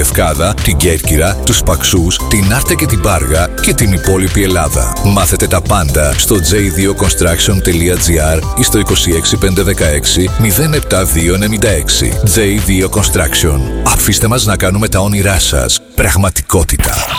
Λευκάδα, την Κέρκυρα, τους Παξούς, την Άρτα και την Πάργα και την υπόλοιπη Ελλάδα. Μάθετε τα πάντα στο j2construction.gr ή στο 26516 07296. J2 Construction. Αφήστε μας να κάνουμε τα όνειρά σας πραγματικότητα.